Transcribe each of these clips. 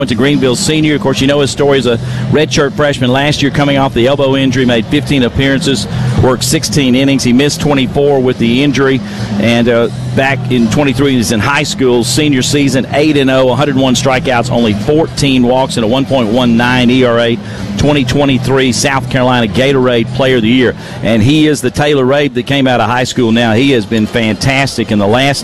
Went to Greenville Senior. Of course, you know his story as a redshirt freshman last year, coming off the elbow injury, made 15 appearances, worked 16 innings. He missed 24 with the injury, and back in 23, he's in high school, senior season, 8-0, 101 strikeouts, only 14 walks, and a 1.19 ERA. 2023 South Carolina Gatorade Player of the Year, and he is the Taylor Rabe that came out of high school now. He has been fantastic in the last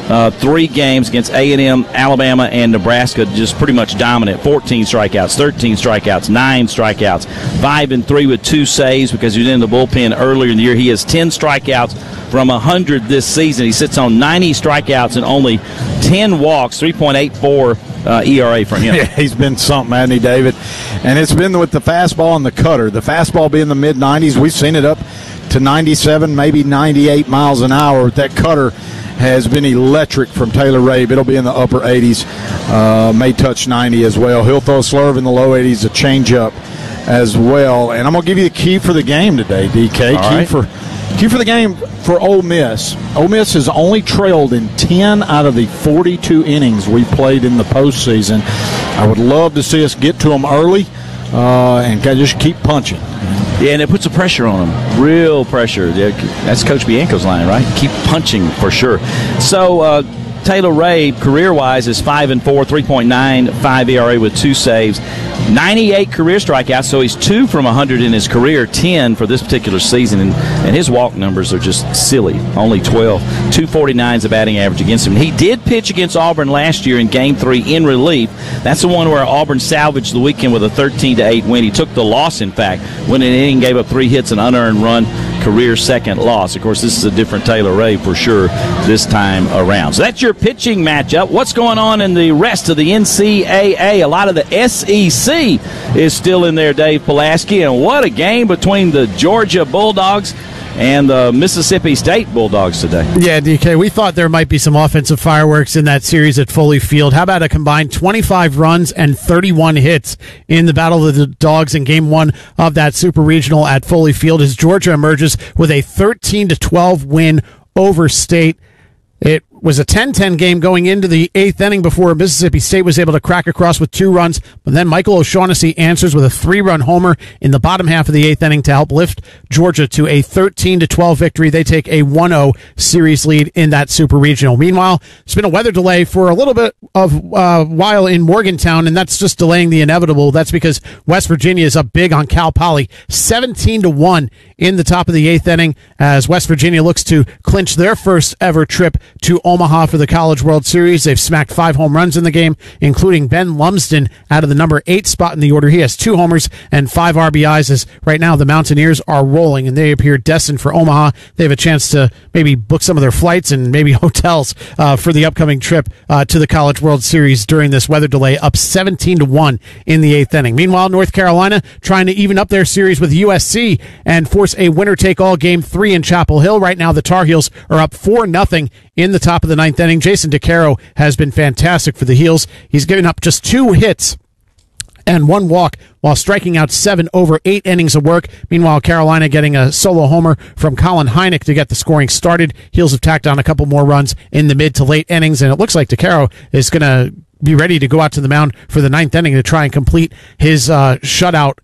3 games against A&M, Alabama, and Nebraska, just pretty much dominant. 14 strikeouts, 13 strikeouts, 9 strikeouts, 5-3 with 2 saves because he was in the bullpen earlier in the year. He has 10 strikeouts from 100 this season. He sits on 90 strikeouts and only 10 walks, 3.84 ERA for him. Yeah, he's been something, hasn't he, David? And it's been with the fastball and the cutter. The fastball being the mid-90s. We've seen it up to 97, maybe 98 miles an hour. That cutter has been electric from Taylor Rabe. It'll be in the upper 80s, may touch 90 as well. He'll throw a slurve in the low 80s, a changeup as well. And I'm going to give you the key for the game today, DK. Key for the game for Ole Miss. Ole Miss has only trailed in 10 out of the 42 innings we played in the postseason. I would love to see us get to them early and just keep punching. Yeah, and it puts a pressure on them. Real pressure. Yeah, that's Coach Bianco's line, right? Keep punching for sure. So, Taylor Rabe, career-wise, is 5-4, 3.95 ERA with 2 saves, 98 career strikeouts, so he's 2 from 100 in his career, 10 for this particular season, and his walk numbers are just silly, only 12. 249 is the batting average against him. He did pitch against Auburn last year in Game 3 in relief. That's the one where Auburn salvaged the weekend with a 13-8 win. He took the loss, in fact, when an inning gave up 3 hits, an unearned run, career second loss. Of course, this is a different Taylor Rabe for sure this time around. So that's your pitching matchup. What's going on in the rest of the NCAA? A lot of the SEC is still in there, Dave Pulaski, and what a game between the Georgia Bulldogs and the Mississippi State Bulldogs today. Yeah, DK, we thought there might be some offensive fireworks in that series at Foley Field. How about a combined 25 runs and 31 hits in the Battle of the Dogs in Game 1 of that Super Regional at Foley Field as Georgia emerges with a 13-12 win over State. It was a 10-10 game going into the 8th inning before Mississippi State was able to crack across with 2 runs, but then Michael O'Shaughnessy answers with a 3-run homer in the bottom half of the 8th inning to help lift Georgia to a 13-12 victory. They take a 1-0 series lead in that Super Regional. Meanwhile, there's been a weather delay for a little bit of while in Morgantown, and that's just delaying the inevitable. That's because West Virginia is up big on Cal Poly, 17-1 in the top of the 8th inning as West Virginia looks to clinch their first ever trip to Omaha for the College World Series. They've smacked 5 home runs in the game, including Ben Lumsden out of the number 8 spot in the order. He has 2 homers and 5 RBIs as right now the Mountaineers are rolling and they appear destined for Omaha. They have a chance to maybe book some of their flights and maybe hotels for the upcoming trip to the College World Series during this weather delay, up 17-1 in the 8th inning. Meanwhile, North Carolina trying to even up their series with USC and force a winner-take-all Game 3 in Chapel Hill. Right now, the Tar Heels are up 4-0 in the top of the 9th inning. Jason DeCaro has been fantastic for the Heels. He's given up just 2 hits and 1 walk while striking out 7 over 8 innings of work. Meanwhile, Carolina getting a solo homer from Colin Hynek to get the scoring started. Heels have tacked on a couple more runs in the mid to late innings, and it looks like DeCaro is going to be ready to go out to the mound for the 9th inning to try and complete his shutout,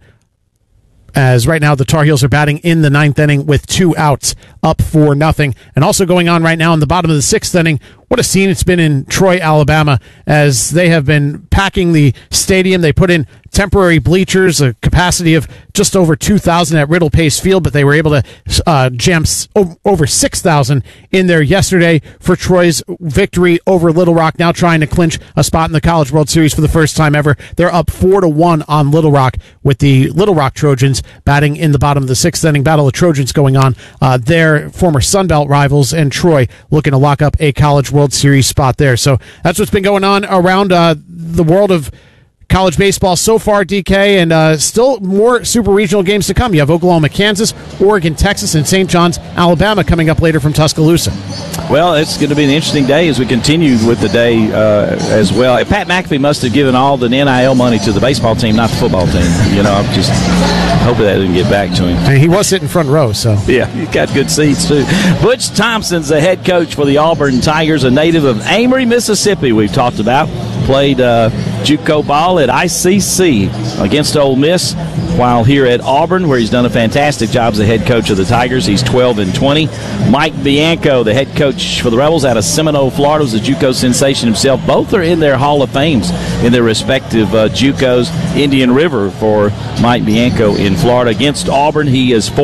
as right now the Tar Heels are batting in the 9th inning with 2 outs, up 4-0. And also going on right now in the bottom of the 6th inning, what a scene it's been in Troy, Alabama, as they have been packing the stadium. They put in temporary bleachers, a capacity of just over 2,000 at Riddle Pace Field, but they were able to jam over 6,000 in there yesterday for Troy's victory over Little Rock, now trying to clinch a spot in the College World Series for the first time ever. They're up 4-1 on Little Rock, with the Little Rock Trojans batting in the bottom of the 6th inning. Battle of Trojans going on. Their former Sunbelt rivals, and Troy looking to lock up a College World Series spot there. So that's what's been going on around the world of college baseball so far, DK, and still more super regional games to come. You have Oklahoma, Kansas, Oregon, Texas, and St. John's, Alabama coming up later from Tuscaloosa. Well, it's going to be an interesting day as we continue with the day as well. Pat McAfee must have given all the NIL money to the baseball team, not the football team. You know, I'm just hoping that didn't get back to him. I mean, he was sitting front row, so. Yeah, he's got good seats, too. Butch Thompson's the head coach for the Auburn Tigers, a native of Amory, Mississippi, we've talked about. played JUCO ball at ICC against Ole Miss, while here at Auburn, where he's done a fantastic job as the head coach of the Tigers. He's 12-20. Mike Bianco, the head coach for the Rebels out of Seminole, Florida, was a JUCO sensation himself. Both are in their Hall of Fames in their respective JUCOs. Indian River for Mike Bianco in Florida. Against Auburn, he is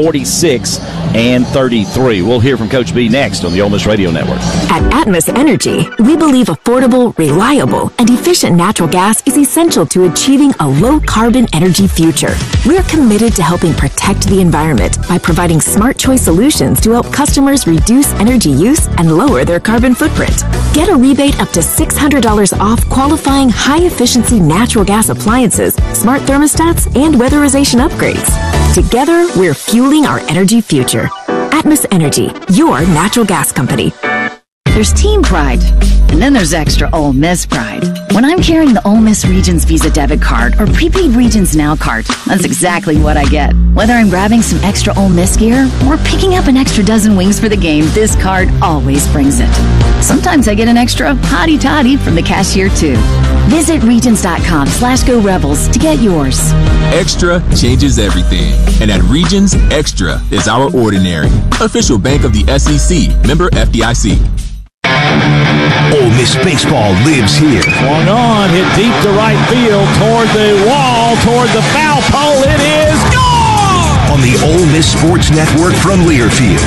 46-33. We'll hear from Coach B next on the Ole Miss Radio Network. At Atmos Energy, we believe affordable, reliable, and efficient natural gas is essential to achieving a low-carbon energy future. We're committed to helping protect the environment by providing smart choice solutions to help customers reduce energy use and lower their carbon footprint. Get a rebate up to $600 off qualifying high-efficiency natural gas appliances, smart thermostats, and weatherization upgrades. Together, we're fueling our energy future. Atmos Energy, your natural gas company. There's team pride, and then there's extra Ole Miss pride. When I'm carrying the Ole Miss Regions Visa debit card or prepaid Regions Now card, that's exactly what I get. Whether I'm grabbing some extra Ole Miss gear or picking up an extra dozen wings for the game, this card always brings it. Sometimes I get an extra hottie toddy from the cashier too. Visit Regions.com/Go Rebels to get yours. Extra changes everything. And at Regions, Extra is our ordinary. Official bank of the SEC. Member FDIC. Ole Miss baseball lives here. Swung on, hit deep to right field, toward the wall, toward the foul pole. It is gone! On the Ole Miss Sports Network from Learfield.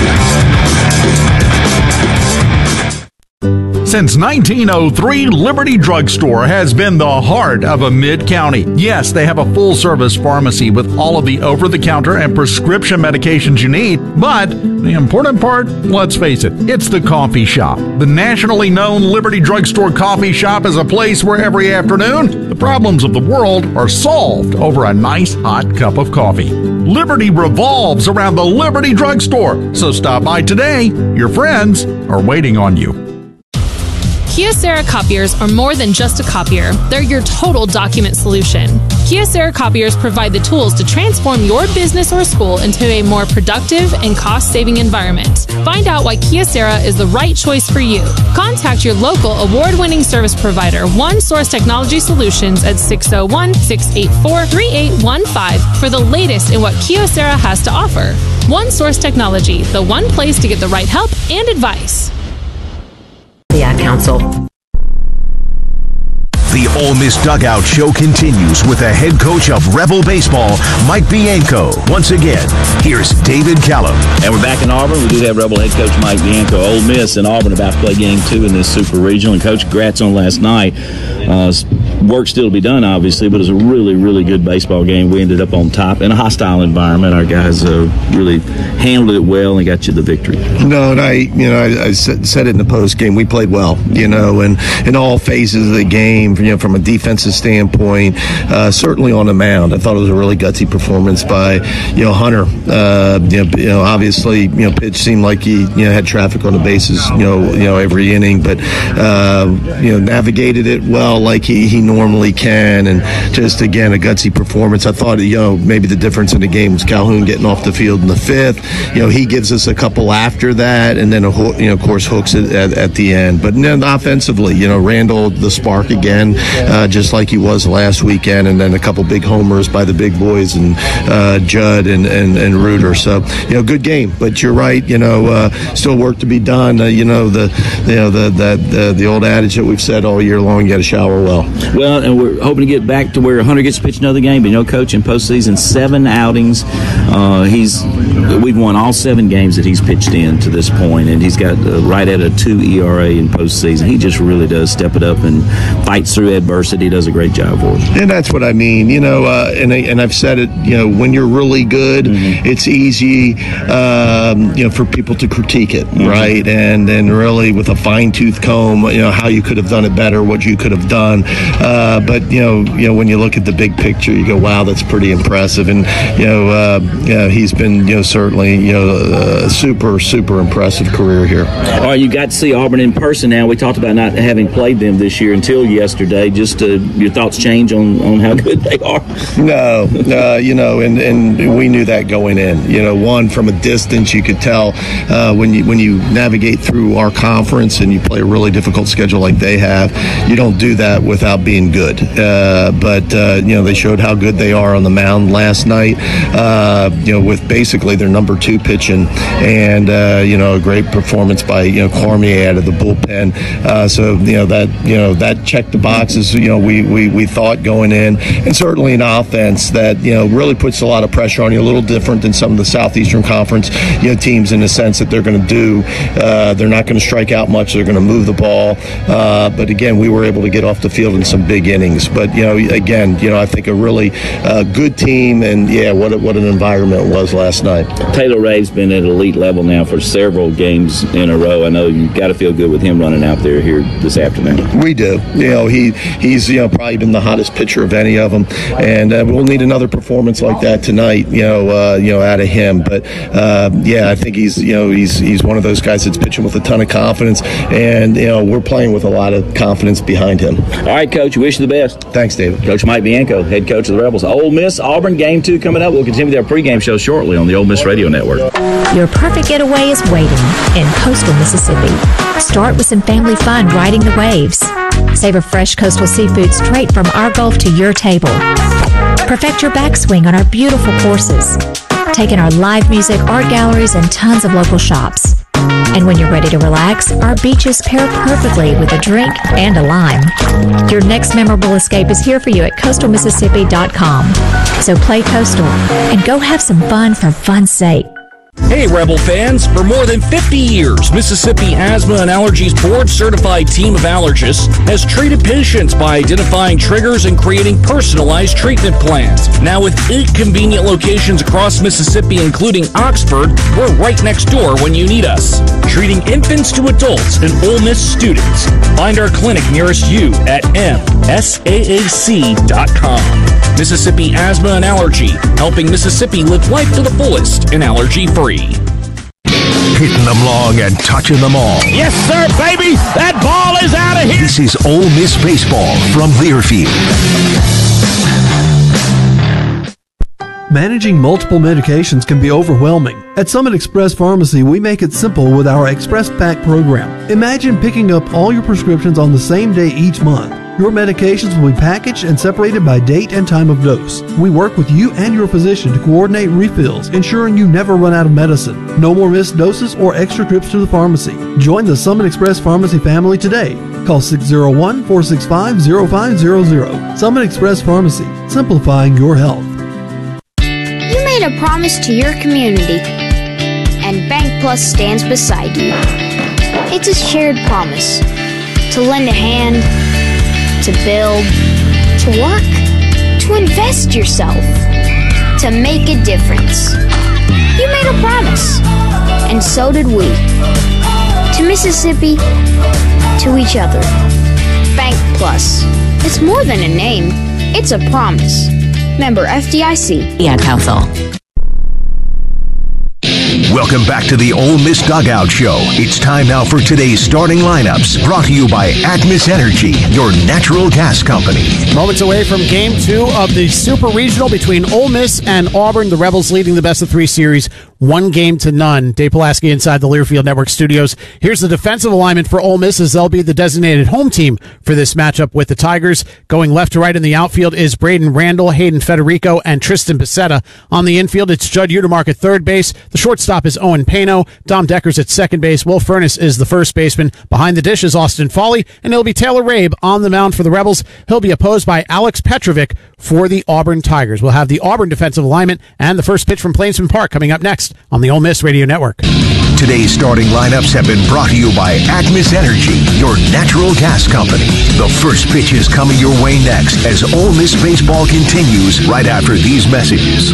Since 1903, Liberty Drugstore has been the heart of a mid-county. Yes, they have a full-service pharmacy with all of the over-the-counter and prescription medications you need. But the important part, let's face it, it's the coffee shop. The nationally known Liberty Drugstore coffee shop is a place where every afternoon, the problems of the world are solved over a nice hot cup of coffee. Liberty revolves around the Liberty Drugstore. So stop by today. Your friends are waiting on you. Kyocera copiers are more than just a copier. They're your total document solution. Kyocera copiers provide the tools to transform your business or school into a more productive and cost-saving environment. Find out why Kyocera is the right choice for you. Contact your local award-winning service provider, One Source Technology Solutions, at 601-684-3815 for the latest in what Kyocera has to offer. One Source Technology, the one place to get the right help and advice. The Ad Council. The Ole Miss Dugout Show continues with the head coach of Rebel Baseball, Mike Bianco. Once again, here's David Callum. And we're back in Auburn. We do have Rebel head coach Mike Bianco. Ole Miss and Auburn about to play game 2 in this Super Regional. And Coach, congrats on last night. Work still to be done, obviously, but it was a really, really good baseball game. We ended up on top in a hostile environment. Our guys really handled it well and got you the victory. No, and I said it in the post game. We played well, and in all phases of the game, from a defensive standpoint, certainly on the mound. I thought it was a really gutsy performance by, Hunter. Obviously, pitch seemed like he, had traffic on the bases, every inning, but navigated it well like he normally can, and just again a gutsy performance. I thought maybe the difference in the game was Calhoun getting off the field in the 5th. He gives us a couple after that, and then of course hooks it at the end. But then offensively, Randall the spark again, just like he was last weekend, and then a couple big homers by the big boys and Judd and Reuter. So good game. But you're right, still work to be done. The old adage that we've said all year long: you got to shower well. Well, and we're hoping to get back to where Hunter gets to pitch another game. But Coach, in postseason, 7 outings. We've won all 7 games that he's pitched in to this point, and he's got right at a 2 ERA in postseason. He just really does step it up and fights through adversity. He does a great job for us. And that's what I mean. And I've said it. when you're really good, it's easy, for people to critique it, right? And then really with a fine-tooth comb, how you could have done it better, what you could have done. But when you look at the big picture, you go, wow, that's pretty impressive. And he's been certainly a super impressive career here. All right, you got to see Auburn in person now. We talked about not having played them this year until yesterday. Just your thoughts change on how good they are? No, and we knew that going in. One, from a distance, you could tell when you navigate through our conference and you play a really difficult schedule like they have, you don't do that without being good. But they showed how good they are on the mound last night, with basically their number 2 pitching and, a great performance by, Cormier out of the bullpen. So, that checked the boxes, we thought going in, and certainly an offense that, really puts a lot of pressure on you, a little different than some of the Southeastern Conference, teams in the sense that they're going to they're not going to strike out much, they're going to move the ball. But again, we were able to get off the field in some big innings. But, again, I think a really good team, and what an environment it was last night. Taylor Ray's been at elite level now for several games in a row. I know you've got to feel good with him running out there here this afternoon. We do. He's probably been the hottest pitcher of any of them, and we'll need another performance like that tonight. Out of him. But I think he's one of those guys that's pitching with a ton of confidence, and we're playing with a lot of confidence behind him. All right, Coach. Wish you the best. Thanks, David. Coach Mike Bianco, head coach of the Rebels. Ole Miss Auburn game 2 coming up. We'll continue with our pregame show shortly on the Ole Miss Radio Network. Your perfect getaway is waiting in coastal Mississippi. Start with some family fun riding the waves. Savor fresh coastal seafood straight from our Gulf to your table. Perfect your backswing on our beautiful courses. Take in our live music, art galleries, and tons of local shops. And when you're ready to relax, our beaches pair perfectly with a drink and a lime. Your next memorable escape is here for you at coastalmississippi.com. So play coastal and go have some fun for fun's sake. Hey, Rebel fans. For more than 50 years, Mississippi Asthma and Allergies board-certified team of allergists has treated patients by identifying triggers and creating personalized treatment plans. Now with 8 convenient locations across Mississippi, including Oxford, we're right next door when you need us. Treating infants to adults and Ole Miss students. Find our clinic nearest you at msaac.com. Mississippi Asthma and Allergy, helping Mississippi live life to the fullest and allergy-free. Hitting them long and touching them all. Yes, sir, baby! That ball is out of here! This is Ole Miss Baseball from Learfield. Managing multiple medications can be overwhelming. At Summit Express Pharmacy, we make it simple with our Express Pack program. Imagine picking up all your prescriptions on the same day each month. Your medications will be packaged and separated by date and time of dose. We work with you and your physician to coordinate refills, ensuring you never run out of medicine. No more missed doses or extra trips to the pharmacy. Join the Summit Express Pharmacy family today. Call 601-465-0500. Summit Express Pharmacy, simplifying your health. You made a promise to your community, and Bank Plus stands beside you. It's a shared promise to lend a hand, to build, to work, to invest yourself, to make a difference. You made a promise, and so did we. To Mississippi, to each other. Bank Plus. It's more than a name, it's a promise. Member FDIC. Ad Council. Welcome back to the Ole Miss Dugout Show. It's time now for today's starting lineups, brought to you by Atmos Energy, your natural gas company. Moments away from Game 2 of the Super Regional between Ole Miss and Auburn. The Rebels leading the best-of-3 series 1-0. Dave Pulaski inside the Learfield Network studios. Here's the defensive alignment for Ole Miss, as they'll be the designated home team for this matchup with the Tigers. Going left to right in the outfield is Braden Randall, Hayden Federico, and Tristan Becerra. On the infield, it's Judd Utermark at third base. The shortstop is Owen Pano. Dom Deckers at second base. Will Furness is the first baseman. Behind the dish is Austin Foley, and it'll be Taylor Rabe on the mound for the Rebels. He'll be opposed by Alex Petrovic for the Auburn Tigers. We'll have the Auburn defensive alignment and the first pitch from Plainsman Park coming up next on the Ole Miss Radio Network. Today's starting lineups have been brought to you by Atmos Energy, your natural gas company. The first pitch is coming your way next as Ole Miss baseball continues right after these messages.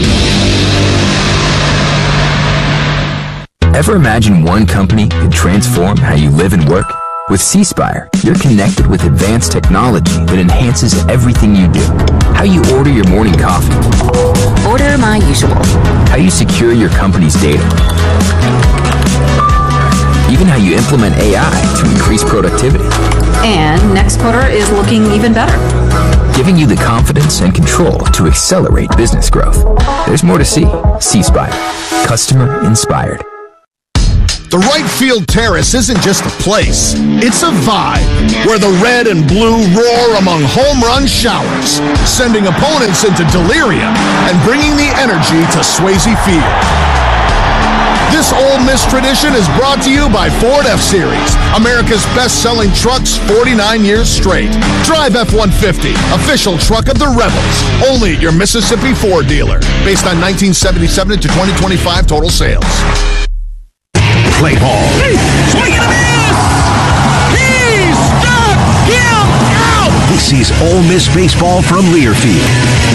Ever imagine one company could transform how you live and work? With C-Spire, you're connected with advanced technology that enhances everything you do. How you order your morning coffee. Order my usual. How you secure your company's data. Even how you implement AI to increase productivity. And next quarter is looking even better. Giving you the confidence and control to accelerate business growth. There's more to see. C-Spire. Customer inspired. The Right Field Terrace isn't just a place, it's a vibe where the red and blue roar among home run showers, sending opponents into delirium and bringing the energy to Swayze Field. This Ole Miss tradition is brought to you by Ford F-Series, America's best-selling trucks 49 years straight. Drive F-150, official truck of the Rebels, only at your Mississippi Ford dealer, based on 1977 to 2025 total sales. Play ball. Swing and a miss! He struck him out! This is Ole Miss baseball from Learfield.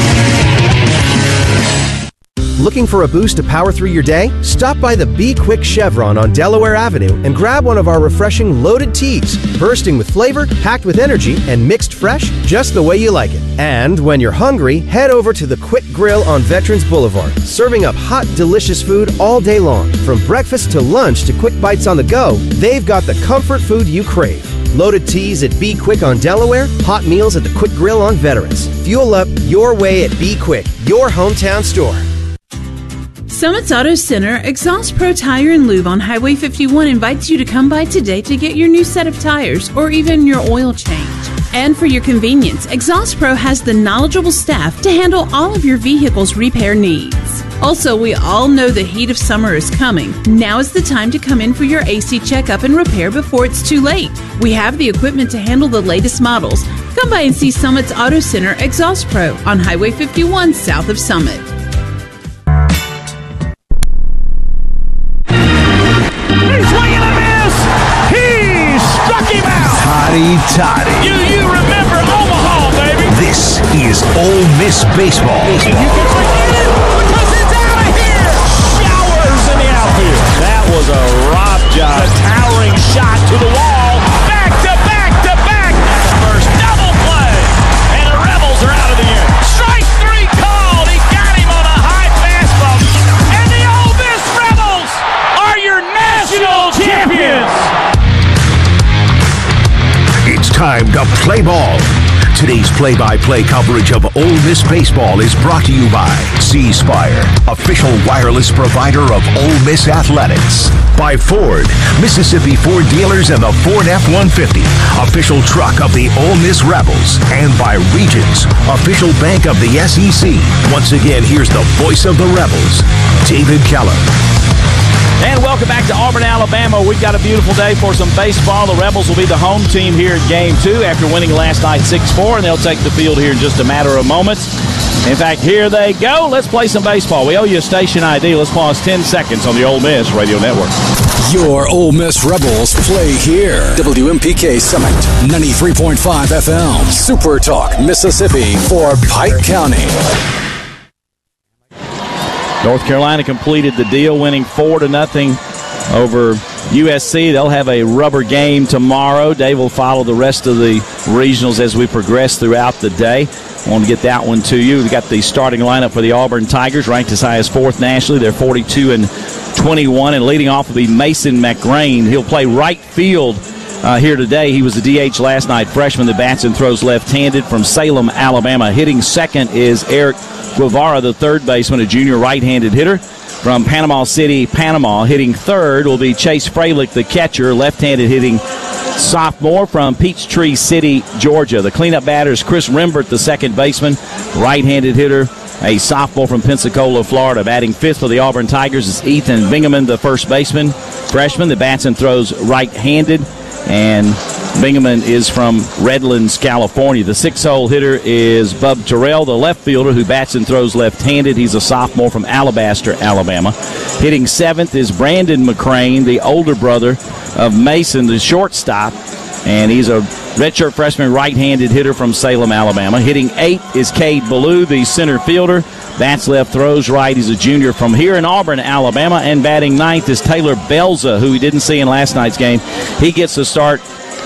Looking for a boost to power through your day? Stop by the Be Quick Chevron on Delaware Avenue and grab one of our refreshing loaded teas, bursting with flavor, packed with energy, and mixed fresh just the way you like it. And when you're hungry, head over to the Quick Grill on Veterans Boulevard, serving up hot, delicious food all day long. From breakfast to lunch to quick bites on the go, they've got the comfort food you crave. Loaded teas at Be Quick on Delaware, hot meals at the Quick Grill on Veterans. Fuel up your way at Be Quick, your hometown store. Summit's Auto Center, Exhaust Pro Tire and Lube on Highway 51 invites you to come by today to get your new set of tires or even your oil change. And for your convenience, Exhaust Pro has the knowledgeable staff to handle all of your vehicle's repair needs. Also, we all know the heat of summer is coming. Now is the time to come in for your AC checkup and repair before it's too late. We have the equipment to handle the latest models. Come by and see Summit's Auto Center, Exhaust Pro on Highway 51 south of Summit. Toddy. You remember Omaha, baby. This is Ole Miss baseball. And you can forget it because it's out of here. Showers in the outfield. That was a rob job. A towering shot to the wall. Back to back to back. That's the first double play. And the Rebels are out of the inning. Strike three called. He got him on a high fastball. And the Ole Miss Rebels are your national champions. It's time to play ball. Today's play-by-play coverage of Ole Miss baseball is brought to you by C-Spire, official wireless provider of Ole Miss athletics. By Ford, Mississippi Ford dealers and the Ford F-150, official truck of the Ole Miss Rebels. And by Regions, official bank of the SEC. Once again, here's the voice of the Rebels, David Keller. And welcome back to Auburn, Alabama. We've got a beautiful day for some baseball. The Rebels will be the home team here at Game 2 after winning last night 6-4, and they'll take the field here in just a matter of moments. In fact, here they go. Let's play some baseball. We owe you a station ID. Let's pause 10 seconds on the Ole Miss Radio Network. Your Ole Miss Rebels play here. WMPK Summit, 93.5 FM. Super Talk, Mississippi for Pike County. North Carolina completed the deal, winning 4-0 over USC. They'll have a rubber game tomorrow. Dave will follow the rest of the regionals as we progress throughout the day. I want to get that one to you. We've got the starting lineup for the Auburn Tigers, ranked as high as 4th nationally. They're 42-21, and leading off will be Mason McGrain. He'll play right field here today. He was the DH last night, freshman that bats and throws left-handed from Salem, Alabama. Hitting second is Eric Guevara, the third baseman, a junior right-handed hitter from Panama City, Panama. Hitting third will be Chase Freilich, the catcher, left-handed hitting sophomore from Peachtree City, Georgia. The cleanup batter is Chris Rembert, the second baseman, right-handed hitter, a sophomore from Pensacola, Florida. Batting fifth for the Auburn Tigers is Ethan Bingaman, the first baseman, freshman that bats and throws right-handed. And Bingaman is from Redlands, California. The six-hole hitter is Bub Terrell, the left fielder who bats and throws left-handed. He's a sophomore from Alabaster, Alabama. Hitting seventh is Brandon McCrane, the older brother of Mason, the shortstop. And he's a redshirt freshman right-handed hitter from Salem, Alabama. Hitting eighth is Cade Ballou, the center fielder. Bats left, throws right. He's a junior from here in Auburn, Alabama. And batting ninth is Taylor Belza, who we didn't see in last night's game. He gets to start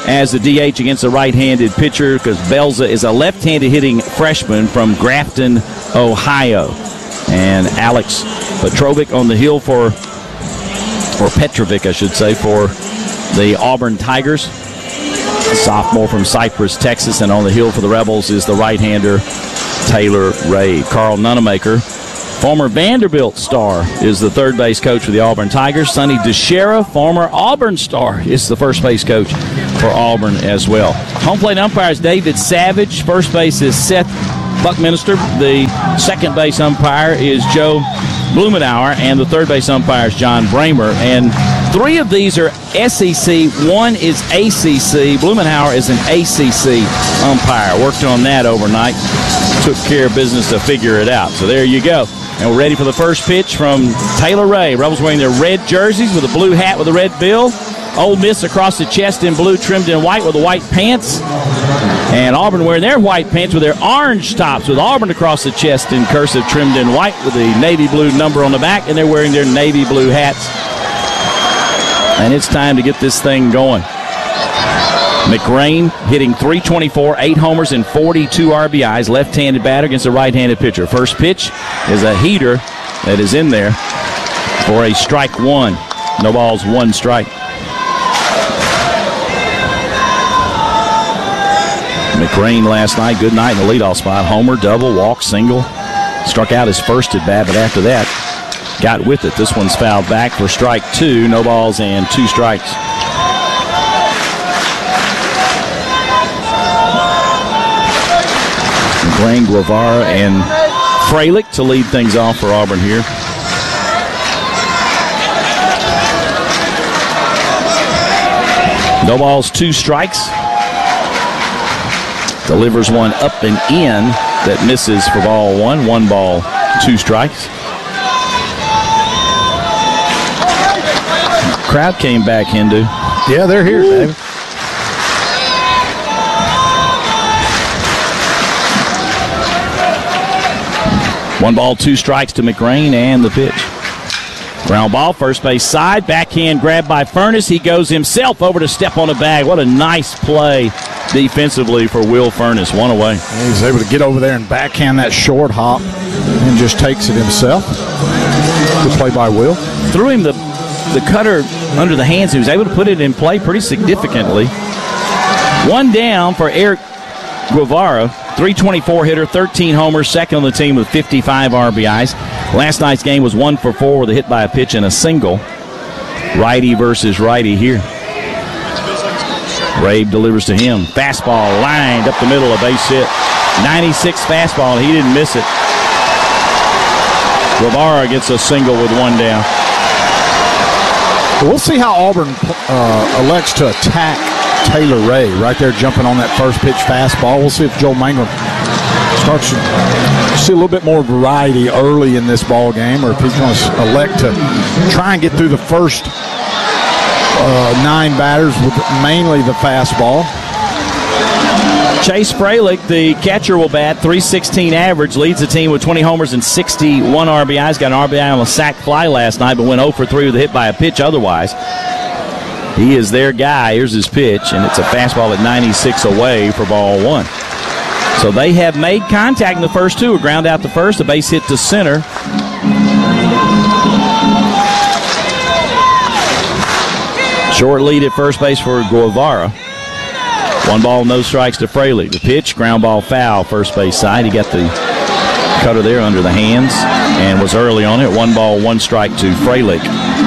as the DH against a right-handed pitcher because Belza is a left-handed hitting freshman from Grafton, Ohio. And Alex Petrovic on the hill or Petrovic, I should say, for the Auburn Tigers. A sophomore from Cypress, Texas, and on the hill for the Rebels is the right-hander Taylor Ray. Carl Nunemaker, former Vanderbilt star, is the third base coach for the Auburn Tigers. Sonny DeShera, former Auburn star, is the first base coach for Auburn as well. Home plate umpire is David Savage. First base is Seth Buckminster. The second base umpire is Joe Blumenauer, and the third base umpire is John Bramer. And three of these are SEC. One is ACC. Blumenauer is an ACC umpire. Worked on that overnight. Took care of business to figure it out. So there you go. And we're ready for the first pitch from Taylor Ray. Rebels wearing their red jerseys with a blue hat with a red bill. Ole Miss across the chest in blue, trimmed in white with the white pants. And Auburn wearing their white pants with their orange tops, with Auburn across the chest in cursive, trimmed in white with the navy blue number on the back, and they're wearing their navy blue hats. And it's time to get this thing going. McRain hitting .324, 8 homers and 42 RBIs, left-handed batter against a right-handed pitcher. First pitch is a heater that is in there for a strike one. No balls, one strike. McRain last night, good night in the leadoff spot. Homer, double, walk, single. Struck out his first at bat, but after that, got with it. This one's fouled back for strike two. No balls and two strikes. McRain, Guevara, and Freilich to lead things off for Auburn here. No balls, two strikes. Delivers one up and in that misses for ball one. 1 ball, 2 strikes. Crowd came back, Hindu. Yeah, they're here, David. One ball, 2 strikes to McRain, and the pitch. Ground ball, first base side. Backhand grab by Furness. He goes himself over to step on the bag. What a nice play defensively for Will Furness. One away. He's able to get over there and backhand that short hop and just takes it himself. Good play by Will. Threw him the cutter under the hands. He was able to put it in play pretty significantly. One down for Eric Guevara. .324 hitter, 13 homers, second on the team with 55 RBIs. Last night's game was 1 for 4 with a hit by a pitch and a single. Righty versus righty here. Rabe delivers to him. Fastball lined up the middle, a base hit. 96 fastball, and he didn't miss it. Guevara gets a single with one down. We'll see how Auburn elects to attack Taylor Ray right there jumping on that first pitch fastball. We'll see if Joe Mangum starts to see a little bit more variety early in this ball game, or if he's going to elect to try and get through the first 9 batters with mainly the fastball. Chase Freilich, the catcher, will bat. .316 average, leads the team with 20 homers and 61 RBIs. Got an RBI on a sac fly last night, but went 0 for 3 with a hit by a pitch otherwise. He is their guy. Here's his pitch, and it's a fastball at 96 away for ball one. So they have made contact in the first two. A ground out to first, a base hit to center. Short lead at first base for Guevara. 1 ball, no strikes to Freilich. The pitch, ground ball foul, first base side. He got the cutter there under the hands and was early on it. 1 ball, 1 strike to Freilich.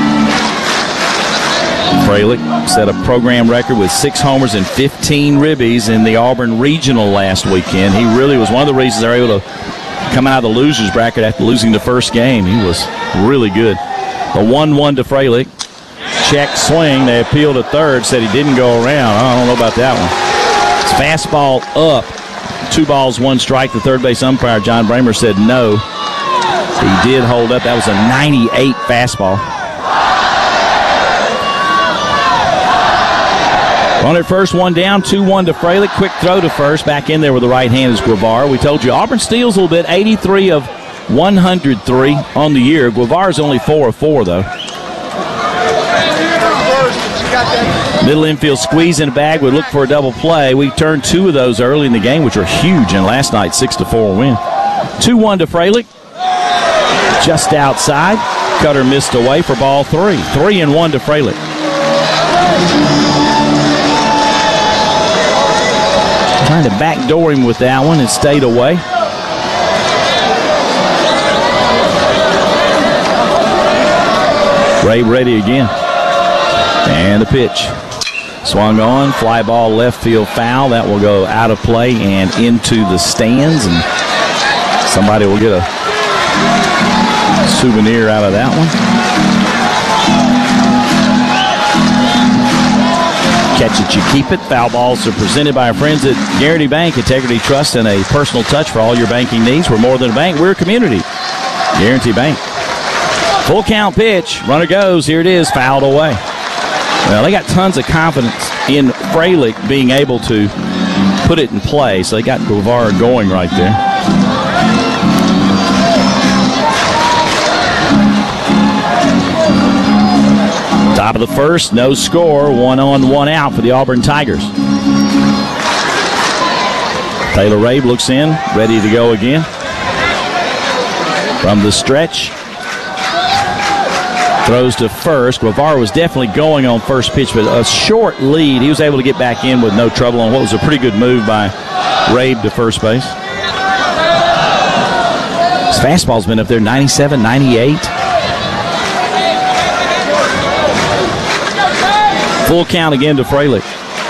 Freilich set a program record with 6 homers and 15 ribbies in the Auburn Regional last weekend. He really was one of the reasons they were able to come out of the loser's bracket after losing the first game. He was really good. The 1-1 to Freilich. Check swing. They appealed to third, said he didn't go around. I don't know about that one. It's fastball up. 2 balls, 1 strike. The third base umpire, John Bramer, said no. He did hold up. That was a 98 fastball. On at first, 1 down, 2-1 to Freilich. Quick throw to first. Back in there with the right hand is Guevara. We told you Auburn steals a little bit. 83 of 103 on the year. Guevara's only 4 of 4, though. Middle infield squeeze in the bag would look for a double play. We turned 2 of those early in the game, which were huge in last night's 6-4 win. 2-1 to Freilich. Just outside. Cutter missed away for ball 3. 3-1 to Freilich. Trying to backdoor him with that one. It stayed away. Ray ready again. And the pitch. Swung on. Fly ball left field foul. That will go out of play and into the stands. And somebody will get a souvenir out of that one. Catch it, you keep it. Foul balls are presented by our friends at Guarantee Bank. Integrity, trust, and a personal touch for all your banking needs. We're more than a bank. We're a community. Guarantee Bank. Full count pitch. Runner goes. Here it is. Fouled away. Well, they got tons of confidence in Freilich being able to put it in play. So they got Guevara going right there. Top of the first, no score, 1 on, 1 out for the Auburn Tigers. Taylor Rabe looks in, ready to go again. From the stretch, throws to first. Guevara was definitely going on first pitch, but a short lead. He was able to get back in with no trouble on what was a pretty good move by Rabe to first base. His fastball's been up there, 97, 98. Full count again to Freilich.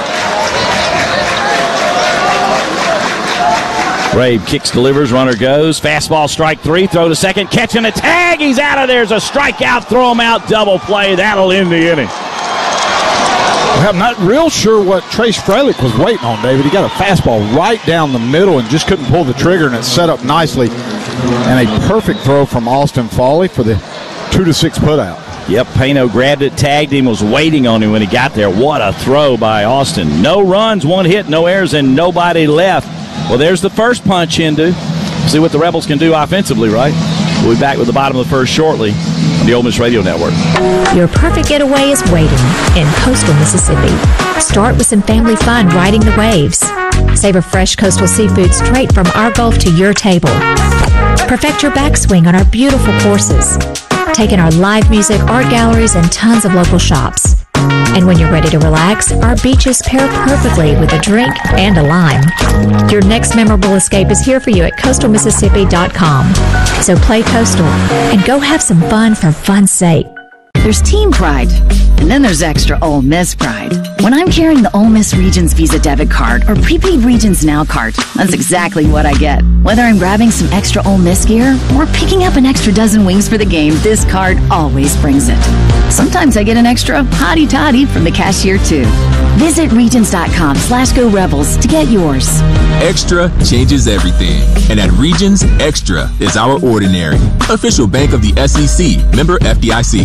Rabe kicks, delivers, runner goes. Fastball, strike 3, throw to second, catching a tag. He's out of there. There's a strikeout, throw him out, double play. That'll end the inning. Well, I'm not real sure what Trace Freilich was waiting on, David. He got a fastball right down the middle and just couldn't pull the trigger, and it set up nicely. And a perfect throw from Austin Foley for the 2-6 putout. Yep, Pano grabbed it, tagged him, was waiting on him when he got there. What a throw by Austin. No runs, 1 hit, no errors, and nobody left. Well, there's the first punch, Hindu. See what the Rebels can do offensively, right? We'll be back with the bottom of the first shortly on the Ole Miss Radio Network. Your perfect getaway is waiting in coastal Mississippi. Start with some family fun riding the waves. Savor fresh coastal seafood straight from our Gulf to your table. Perfect your backswing on our beautiful courses. Take in our live music, art galleries, and tons of local shops. And when you're ready to relax, our beaches pair perfectly with a drink and a lime. Your next memorable escape is here for you at coastalmississippi.com. So play coastal and go have some fun for fun's sake. There's team pride, and then there's extra Ole Miss pride. When I'm carrying the Ole Miss Regions Visa debit card or prepaid Regions Now card, that's exactly what I get. Whether I'm grabbing some extra Ole Miss gear or picking up an extra dozen wings for the game, this card always brings it. Sometimes I get an extra hottie toddy from the cashier too. Visit Regions.com/Go Rebels to get yours. Extra changes everything. And at Regions, Extra is our ordinary. Official bank of the SEC. Member FDIC.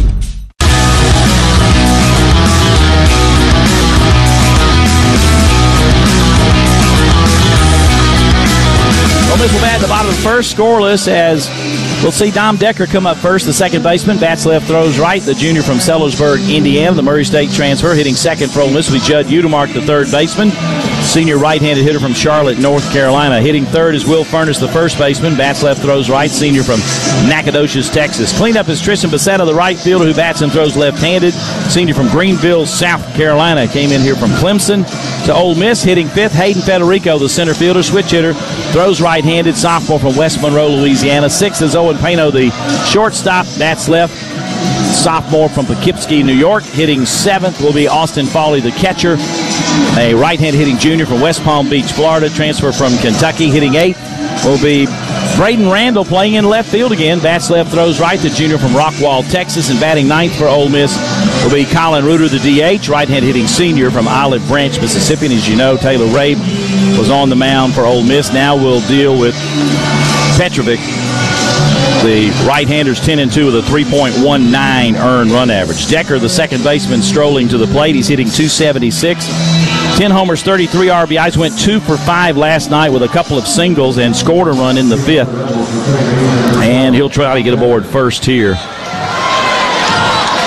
Ole Miss will bat at the bottom of the first, scoreless, as we'll see Dom Decker come up first, the second baseman. Bats left, throws right. The junior from Sellersburg, Indiana, the Murray State transfer. Hitting second for Ole Miss will be Judd Udemark, the third baseman. Senior right-handed hitter from Charlotte, North Carolina. Hitting third is Will Furness, the first baseman. Bats left, throws right. Senior from Nacogdoches, Texas. Cleanup is Tristan Becerra, the right fielder who bats and throws left-handed. Senior from Greenville, South Carolina. Came in here from Clemson to Ole Miss. Hitting fifth, Hayden Federico, the center fielder, switch hitter. Throws right-handed, sophomore from West Monroe, Louisiana. Sixth is Owen Pano, the shortstop. Bats left, sophomore from Poughkeepsie, New York. Hitting seventh will be Austin Foley, the catcher. A right-hand hitting junior from West Palm Beach, Florida. Transfer from Kentucky. Hitting eighth will be Braden Randall, playing in left field again. Bats left, throws right. The junior from Rockwall, Texas. And batting ninth for Ole Miss will be Colin Reuter, the DH. Right-hand hitting senior from Olive Branch, Mississippi. And as you know, Taylor Rabe was on the mound for Ole Miss. Now we'll deal with Petrovic. The right-handers 10-2 with a 3.19 earned run average. Decker, the second baseman, strolling to the plate. He's hitting .276. 10 homers, 33 RBIs. Went 2 for 5 last night with a couple of singles and scored a run in the fifth. And he'll try to get aboard first here.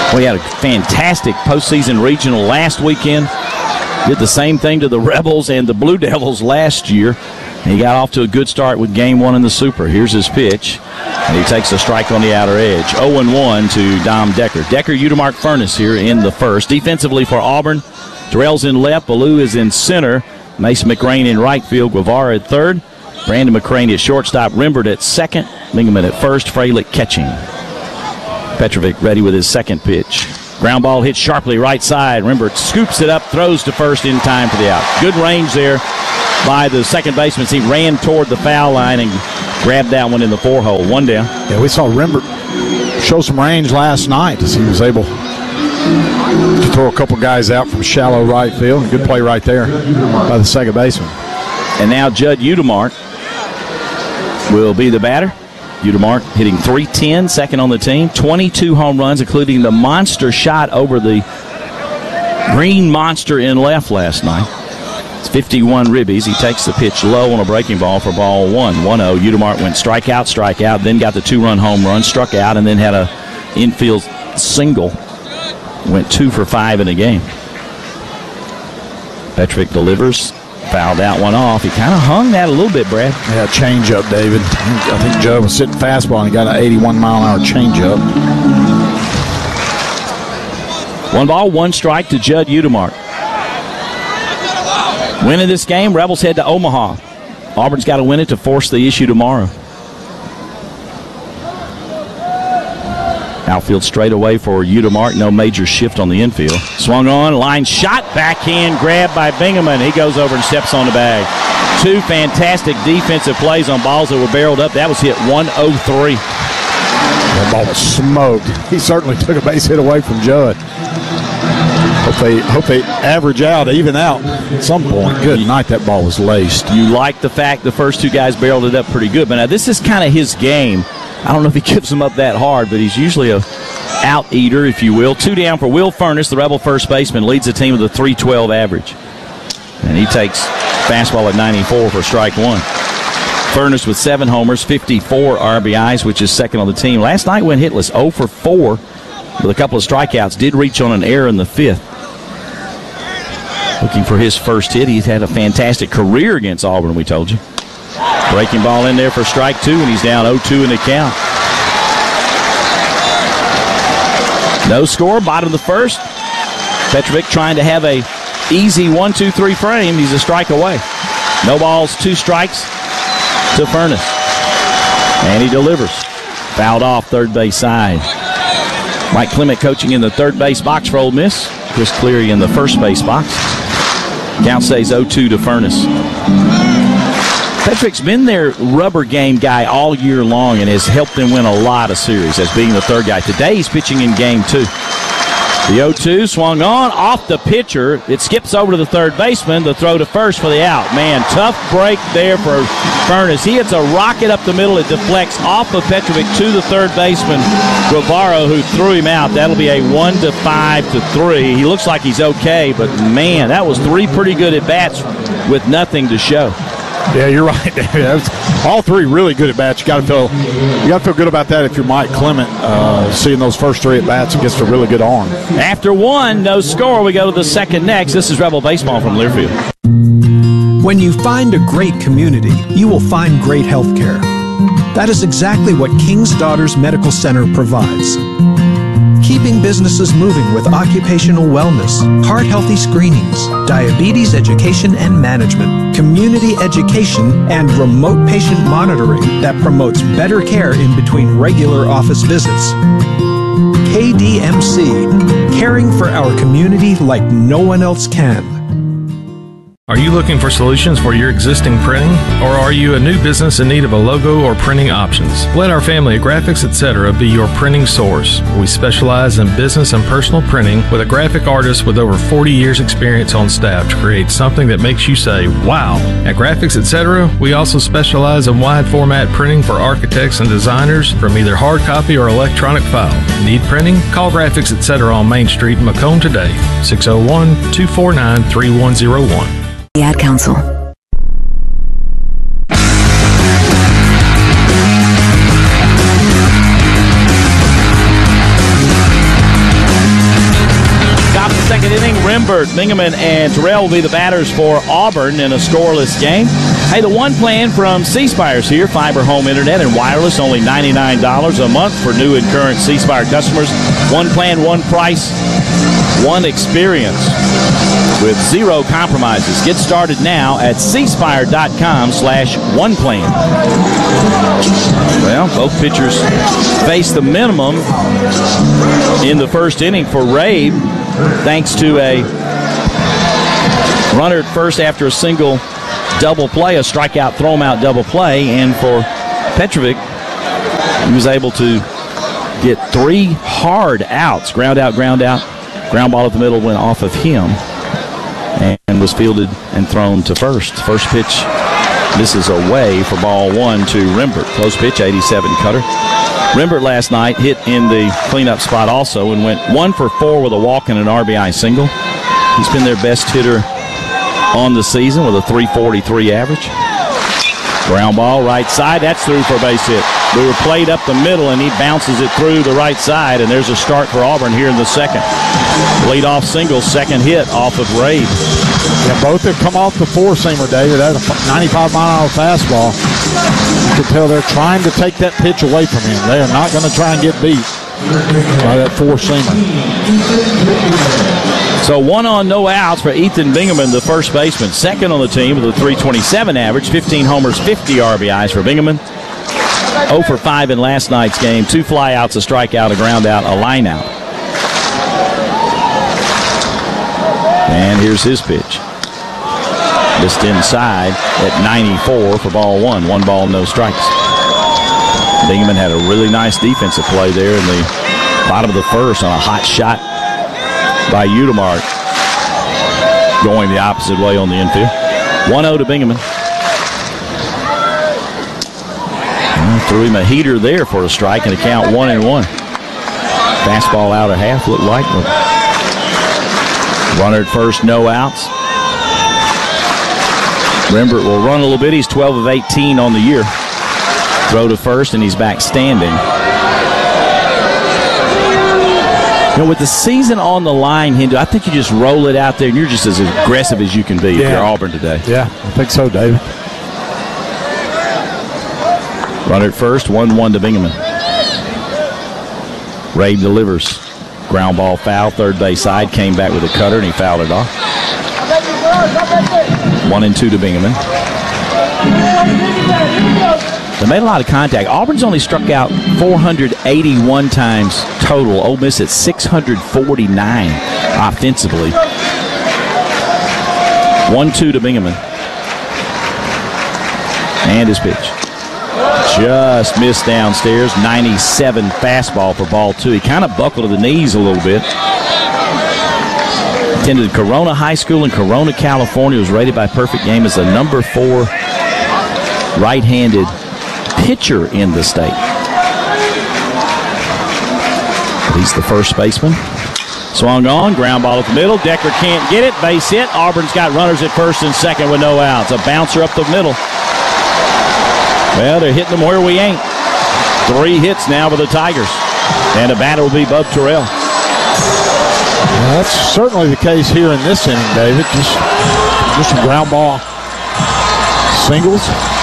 We had a fantastic postseason regional last weekend. Did the same thing to the Rebels and the Blue Devils last year. And he got off to a good start with game 1 in the Super. Here's his pitch. And he takes a strike on the outer edge. 0-1 to Dom Decker. Decker, Udemark, Furness here in the first. Defensively for Auburn, Terrell's in left. Ballou is in center. Mason McRain in right field. Guevara at third. Brandon McCraney at shortstop. Rimbert at second. Mingaman at first. Fralick catching. Petrovic ready with his second pitch. Ground ball hit sharply right side. Rimbert scoops it up, throws to first in time for the out. Good range there by the second baseman. He ran toward the foul line and grabbed that one in the 4-hole. 1 down. Yeah, we saw Rimbert show some range last night as he was able to throw a couple guys out from shallow right field. Good play right there by the second baseman. And now Judd Udemark will be the batter. Udemark hitting .310, second on the team. 22 home runs, including the monster shot over the green monster in left last night. It's 51 ribbies. He takes the pitch low on a breaking ball for ball 1. 1-0. Udemark went strikeout, then got the 2-run home run, struck out, and then had a infield single. Went 2 for 5 in the game. Petrovic delivers. Fouled that one off. He kind of hung that a little bit, Brad. Yeah, changeup, David. I think Joe was sitting fastball and he got an 81-mile-an-hour changeup. 1 ball, 1 strike to Judd Udemark. Winning this game, Rebels head to Omaha. Auburn's got to win it to force the issue tomorrow. Outfield straight away for Udemark. No major shift on the infield. Swung on, line shot, backhand grab by Bingaman. He goes over and steps on the bag. 2 fantastic defensive plays on balls that were barreled up. That was hit 103. That ball was smoked. He certainly took a base hit away from Judd. Hope they average out, even out at some point. Good night, that ball was laced. You like the fact the first 2 guys barreled it up pretty good. But now this is kind of his game. I don't know if he gives them up that hard, but he's usually a out-eater, if you will. 2 down for Will Furness, the Rebel first baseman, leads the team with a .312 average. And he takes fastball at 94 for strike 1. Furness with 7 homers, 54 RBIs, which is second on the team. Last night went hitless, 0 for 4 with a couple of strikeouts. Did reach on an error in the 5th. Looking for his first hit. He's had a fantastic career against Auburn, we told you. Breaking ball in there for strike 2, and he's down 0-2 in the count. No score, bottom of the first. Petrovic trying to have a easy 1-2-3 frame. He's a strike away. No balls, 2 strikes to Furness. And he delivers. Fouled off third base side. Mike Clement coaching in the third base box for Ole Miss. Chris Cleary in the first base box. Count stays 0-2 to Furness. Petrovic's been their rubber game guy all year long and has helped them win a lot of series as being the third guy. Today he's pitching in game 2. The 0-2 swung on, off the pitcher. It skips over to the third baseman. The throw to first for the out. Man, tough break there for Furness. He hits a rocket up the middle. It deflects off of Petrovic to the third baseman, Guevara, who threw him out. That'll be a 1-5-3. He looks like he's okay, but man, that was 3 pretty good at-bats with nothing to show. Yeah, you're right. All 3 really good at bats. You got to feel good about that if you're Mike Clement, seeing those first 3 at bats against a really good arm. After 1, no score. We go to the second next. This is Rebel Baseball from Learfield. When you find a great community, you will find great health care. That is exactly what King's Daughters Medical Center provides. Keeping businesses moving with occupational wellness, heart-healthy screenings, diabetes education and management, community education, and remote patient monitoring that promotes better care in between regular office visits. KDMC, caring for our community like no one else can. Are you looking for solutions for your existing printing? Or are you a new business in need of a logo or printing options? Let our family of Graphics Etc. be your printing source. We specialize in business and personal printing with a graphic artist with over 40 years experience on staff to create something that makes you say, wow. At Graphics Etc., we also specialize in wide format printing for architects and designers from either hard copy or electronic file. Need printing? Call Graphics Etc. on Main Street in Macomb today, 601-249-3101. The Ad Council. Rembert, Bingaman, and Terrell will be the batters for Auburn in a scoreless game. Hey, the one plan from C Spire's here. Fiber home internet and wireless, only $99 a month for new and current C Spire customers. One plan, one price, one experience with zero compromises. Get started now at cspire.com/oneplan. Well, both pitchers face the minimum in the first inning for Rabe, thanks to a runner at first after a single double play, a strikeout, throw him out double play. And for Petrovic, he was able to get 3 hard outs, ground out, ground ball at the middle went off of him and was fielded and thrown to first. First pitch misses away for ball 1 to Rembert. Close pitch, 87 cutter. Rembert last night hit in the cleanup spot also and went 1 for 4 with a walk and an RBI single. He's been their best hitter on the season with a .343 average. Ground ball right side, that's through for a base hit. Brewer played up the middle and he bounces it through the right side, and there's a start for Auburn here in the second. Lead-off single, second hit off of Rabe. Yeah, both have come off the four-seamer, David. That's a 95-mile-an-hour fastball. You can tell they're trying to take that pitch away from him. They are not going to try and get beat by that four-seamer. So 1 on, no outs for Ethan Bingaman, the first baseman. Second on the team with a .327 average, 15 homers, 50 RBIs for Bingaman. 0 for 5 in last night's game. 2 flyouts, a strikeout, a ground out, a line out. And here's his pitch. Just inside at 94 for ball 1. 1 ball, no strikes. Bingaman had a really nice defensive play there in the bottom of the first on a hot shot by Udemar, going the opposite way on the infield. 1-0 to Bingaman. Threw him a heater there for a strike and a count 1-1. Fastball out of half, looked like. Runner at first, no outs. Rembert will run a little bit. He's 12 of 18 on the year. Throw to first, and he's back standing. You know, with the season on the line, Hindu, I think you just roll it out there, and you're just as aggressive as you can be if you're Auburn today. Yeah, I think so, David. Runner at first, 1-1 to Bingaman. Rabe delivers. Ground ball foul, third base side, came back with a cutter, and he fouled it off. 1-2 to Bingaman. They made a lot of contact. Auburn's only struck out 481 times total. Ole Miss at 649 offensively. 1-2 to Bingaman. And his pitch. Just missed downstairs. 97 fastball for ball 2. He kind of buckled to the knees a little bit. Attended Corona High School in Corona, California. Was rated by Perfect Game as the number 4 right-handed pitcher in the state. He's the first baseman. Swung on, ground ball at the middle. Decker can't get it. Base hit. Auburn's got runners at first and second with no outs. A bouncer up the middle. Well, they're hitting them where we ain't. 3 hits now for the Tigers. And the batter will be Bub Terrell. Well, that's certainly the case here in this inning, David. Just some ground ball singles.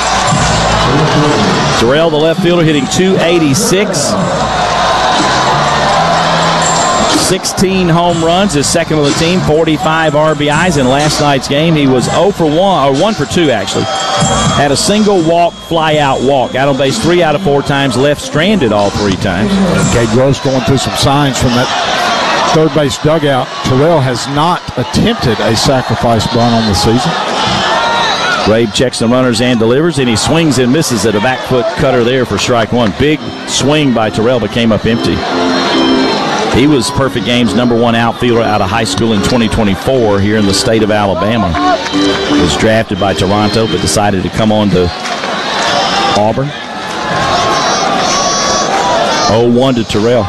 Terrell, the left fielder, hitting .286. 16 home runs, his second on the team, 45 RBIs. In last night's game, he was 0 for 1, or 1 for 2 actually. Had a single walk, fly out walk. Out on base 3 out of 4 times, left stranded all 3 times. Cade Gross going through some signs from that third base dugout. Terrell has not attempted a sacrifice bunt on the season. Rabe checks the runners and delivers, and he swings and misses at a back foot cutter there for strike 1. Big swing by Terrell, but came up empty. He was Perfect Game's number 1 outfielder out of high school in 2024 here in the state of Alabama. Was drafted by Toronto, but decided to come on to Auburn. 0-1 to Terrell.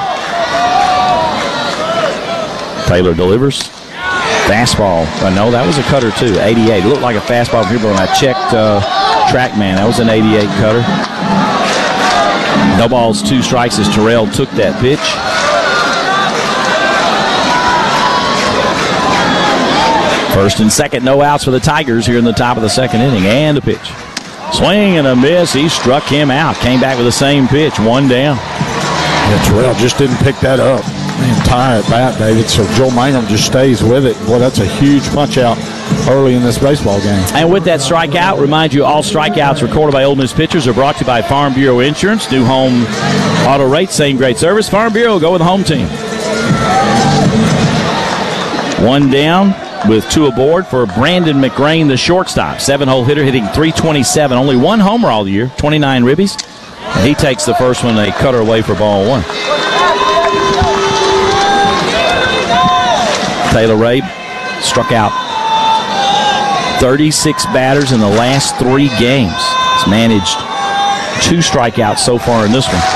Taylor delivers. Fastball. No, that was a cutter too. 88. It looked like a fastball from here, but when I checked TrackMan, that was an 88 cutter. No balls, 2 strikes as Terrell took that pitch. First and second, no outs for the Tigers here in the top of the second inning. And a pitch. Swing and a miss. He struck him out. Came back with the same pitch. 1 down. Yeah, Terrell just didn't pick that up. The entire bat, David. So Joe Mangum just stays with it. Boy, that's a huge punch out early in this baseball game. And with that strikeout, remind you all strikeouts recorded by Ole Miss pitchers are brought to you by Farm Bureau Insurance. New home auto rates, same great service. Farm Bureau, go with the home team. 1 down with 2 aboard for Brandon McRain, the shortstop. 7-hole hitter hitting .327. Only 1 homer all year, 29 ribbies. And he takes the first one, a cutter away for ball 1. Taylor Rabe struck out 36 batters in the last 3 games. He's managed 2 strikeouts so far in this one.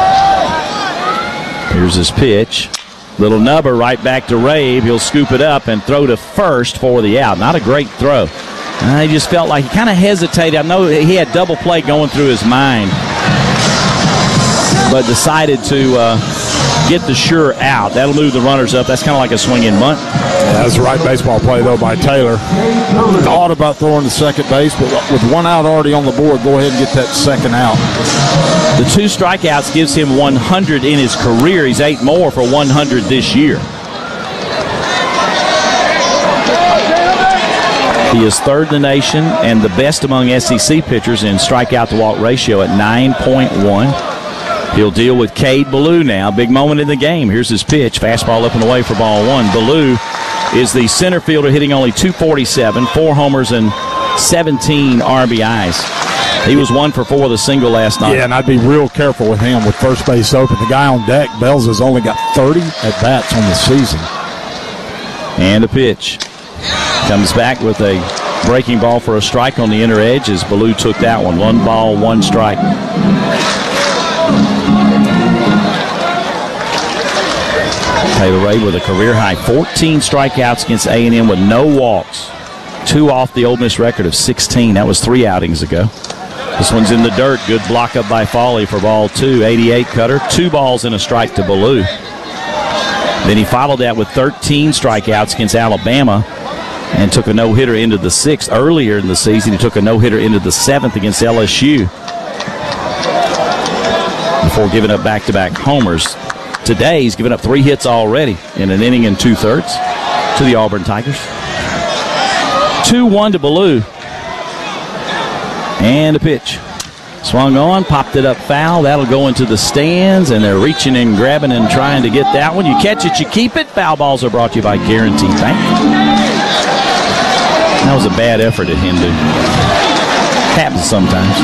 Here's his pitch. Little nubber right back to Rabe. He'll scoop it up and throw to first for the out. Not a great throw. He just felt like he kind of hesitated. I know he had double play going through his mind, but decided to get the sure out. That'll move the runners up. That's kind of like a swing and bunt. Yeah, that's the right baseball play, though, by Taylor. Thought about throwing to second base, but with 1 out already on the board, go ahead and get that second out. The 2 strikeouts gives him 100 in his career. He's 8 more for 100 this year. He is 3rd in the nation and the best among SEC pitchers in strikeout-to-walk ratio at 9.1. He'll deal with Cade Ballou now. Big moment in the game. Here's his pitch. Fastball up and away for ball 1. Ballou is the center fielder hitting only .247, 4 homers and 17 RBIs. He was 1 for 4 with a single last night. Yeah, and I'd be real careful with him with first base open. The guy on deck, Bells, has only got 30 at-bats on the season. And a pitch. Comes back with a breaking ball for a strike on the inner edge as Ballou took that one. 1 ball, 1 strike. Taylor Rabe with a career-high 14 strikeouts against A&M with no walks. 2 off the Ole Miss record of 16. That was 3 outings ago. This one's in the dirt. Good block up by Foley for ball 2. 88 cutter. 2 balls and a strike to Ballou. Then he followed that with 13 strikeouts against Alabama and took a no-hitter into the 6th. Earlier in the season, he took a no-hitter into the 7th against LSU before giving up back-to-back homers. Today, he's given up 3 hits already in an inning and 2/3 to the Auburn Tigers. 2-1 to Ballou. And a pitch. Swung on, popped it up foul. That'll go into the stands, and they're reaching and grabbing and trying to get that one. You catch it, you keep it. Foul balls are brought to you by Guarantee Bank. That was a bad effort at Hindu. Happens sometimes.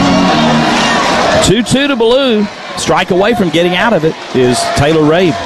2-2 to Ballou. Strike away from getting out of it is Taylor Rabe.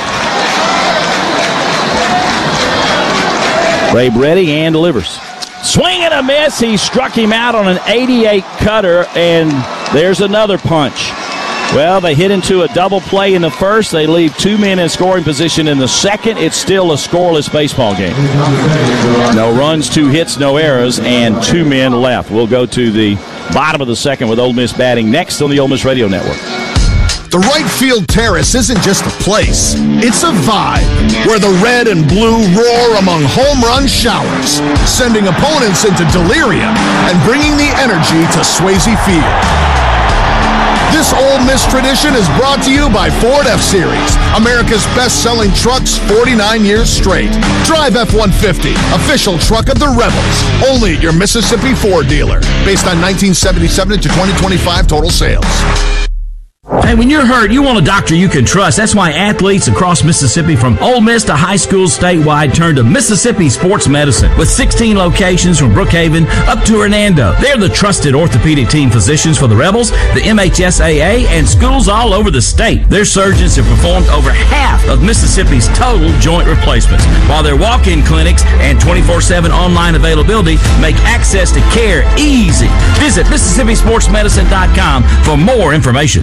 Rabe ready and delivers. Swing and a miss. He struck him out on an 88 cutter, and there's another punch. Well, they hit into a double play in the first. They leave 2 men in scoring position in the second. It's still a scoreless baseball game. No runs, 2 hits, no errors, and 2 men left. We'll go to the bottom of the second with Ole Miss batting next on the Ole Miss Radio Network. The right field terrace isn't just a place, it's a vibe where the red and blue roar among home run showers, sending opponents into delirium and bringing the energy to Swayze Field. This Ole Miss tradition is brought to you by Ford F-Series, America's best-selling trucks 49 years straight. Drive F-150, official truck of the Rebels, only at your Mississippi Ford dealer, based on 1977 to 2025 total sales. Hey, when you're hurt, you want a doctor you can trust. That's why athletes across Mississippi, from Ole Miss to high schools statewide, turn to Mississippi Sports Medicine. With 16 locations from Brookhaven up to Hernando, they're the trusted orthopedic team physicians for the Rebels, the MHSAA, and schools all over the state. Their surgeons have performed over half of Mississippi's total joint replacements, while their walk-in clinics and 24/7 online availability make access to care easy. Visit MississippiSportsMedicine.com for more information.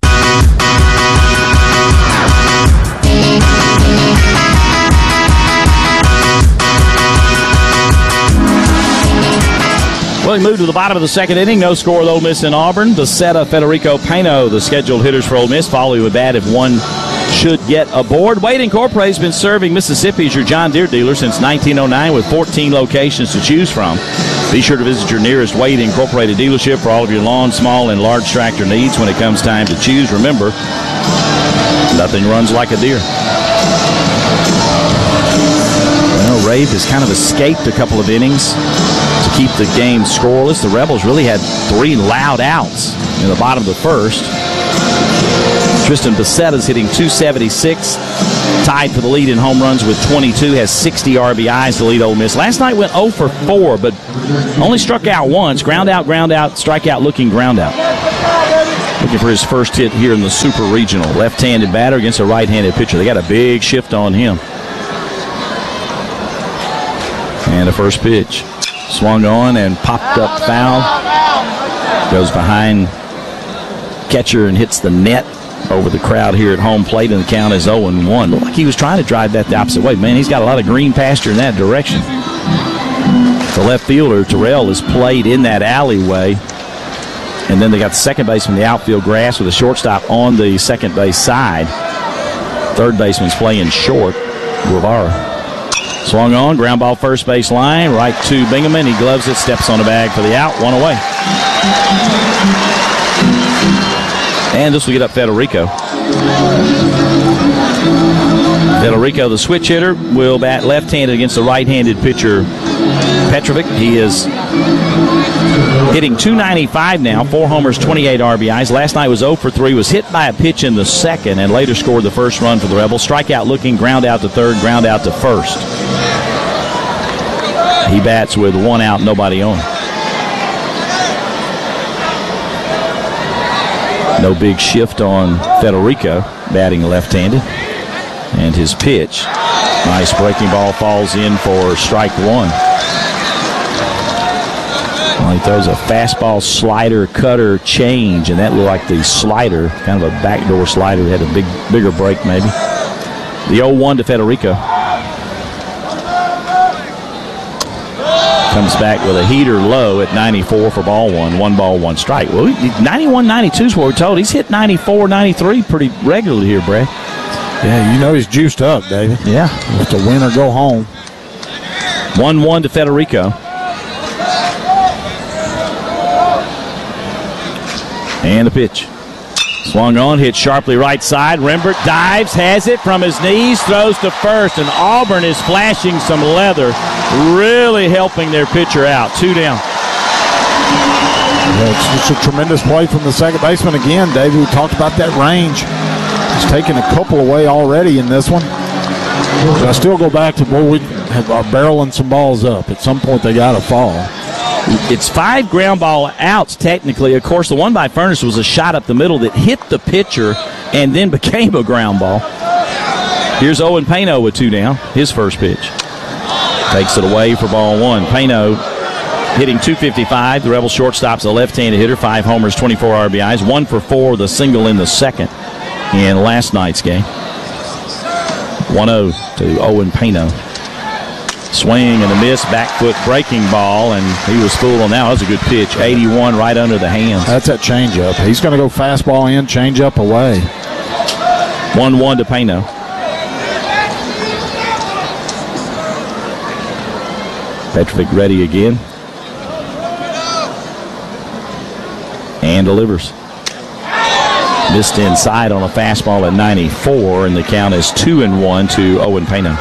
Well, we move to the bottom of the second inning. No score with Ole Miss and Auburn. Becerra, Federico Peno, the scheduled hitters for Ole Miss. Foley would bat if one should get aboard. Wade Incorporated has been serving Mississippi as your John Deere dealer since 1909 with 14 locations to choose from. Be sure to visit your nearest Wade Incorporated dealership for all of your lawn, small, and large tractor needs when it comes time to choose. Remember, nothing runs like a Deere. Well, Rabe has kind of escaped a couple of innings to keep the game scoreless. The Rebels really had 3 loud outs in the bottom of the first. Tristan Becetta's hitting .276, tied for the lead in home runs with 22, has 60 RBIs to lead Ole Miss. Last night went 0 for 4, but only struck out once. Ground out, strikeout looking ground out. Looking for his first hit here in the Super Regional. Left-handed batter against a right-handed pitcher. They got a big shift on him. And the first pitch. Swung on and popped up foul. Goes behind catcher and hits the net over the crowd here at home plate, and the count is 0-1. Looked like he was trying to drive that the opposite way. Man, he's got a lot of green pasture in that direction. The left fielder, Terrell, is played in that alleyway. And then they got the second baseman, the outfield grass, with a shortstop on the second base side. Third baseman's playing short, Guevara. Swung on, ground ball first base line, right to Bingaman. He gloves it, steps on the bag for the out, 1 away. And this will get up Federico. Federico, the switch hitter, will bat left-handed against the right-handed pitcher, Petrovic. He is hitting .295 now, 4 homers, 28 RBIs. Last night was 0 for 3, was hit by a pitch in the second, and later scored the first run for the Rebels. Strikeout looking, ground out to third, ground out to first. He bats with 1 out, nobody on. No big shift on Federico, batting left-handed. And his pitch, nice breaking ball, falls in for strike 1. Well, he throws a fastball, slider, cutter, change, and that looked like the slider, kind of a backdoor slider. Had a bigger break maybe. The 0-1 to Federico. Comes back with a heater low at 94 for ball 1. 1 ball, 1 strike. Well, 91, 92 is what we're told. He's hit 94, 93 pretty regularly here, Brad. Yeah, you know he's juiced up, David. Yeah. Have to win or go home. 1-1 to Federico. And the pitch. Swung on, hit sharply right side. Rembert dives, has it from his knees, throws to first, and Auburn is flashing some leather, really helping their pitcher out. 2 down. Yeah, it's a tremendous play from the second baseman again, David. We talked about that range. He's taken a couple away already in this one. But I still go back to where we are barreling some balls up. At some point, they got to fall. It's 5 ground ball outs, technically. Of course, the one by Furness was a shot up the middle that hit the pitcher and then became a ground ball. Here's Owen Payno with 2 down, his first pitch. Takes it away for ball 1. Payno hitting .255. The Rebel shortstop's a left-handed hitter, 5 homers, 24 RBIs, 1 for 4 with a single in the second in last night's game. 1-0 to Owen Payno. Swing and a miss, back foot breaking ball, and he was fooled on that. That was a good pitch. 81 right under the hands. That's that changeup. He's going to go fastball in, changeup away. 1-1 to Payno. Petrovic ready again. And delivers. Missed inside on a fastball at 94, and the count is 2-1 to Owen Payno.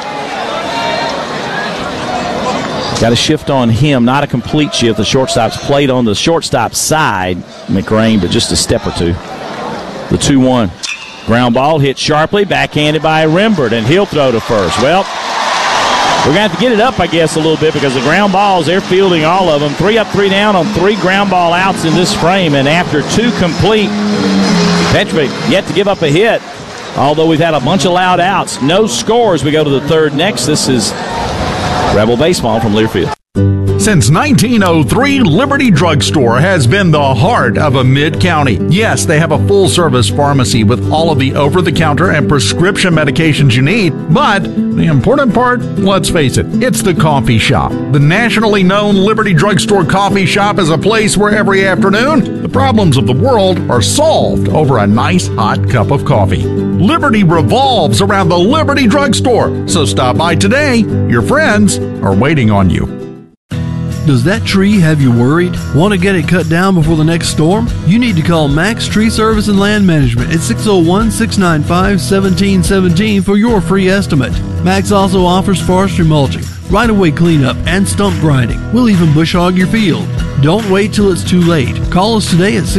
Got a shift on him, not a complete shift. The shortstop's played on the shortstop side, McRain, but just a step or two. The 2-1. Ground ball hit sharply, backhanded by Rembert, and he'll throw to first. Well, we're going to have to get it up, I guess, a little bit because the ground balls, they're fielding all of them. 3 up, 3 down on 3 ground ball outs in this frame, and after 2 complete, Petrovic yet to give up a hit, although we've had a bunch of loud outs. No scores. We go to the third next. This is Rebel Baseball from Learfield. Since 1903, Liberty Drugstore has been the heart of a mid-county. Yes, they have a full-service pharmacy with all of the over-the-counter and prescription medications you need, but the important part, let's face it, it's the coffee shop. The nationally known Liberty Drugstore coffee shop is a place where every afternoon, the problems of the world are solved over a nice hot cup of coffee. Liberty revolves around the Liberty Drugstore, so stop by today. Your friends are waiting on you. Does that tree have you worried? Want to get it cut down before the next storm? You need to call Max Tree Service and Land Management at 601-695-1717 for your free estimate. Max also offers forestry mulching, right-of-way cleanup, and stump grinding. We'll even bush hog your field. Don't wait till it's too late. Call us today at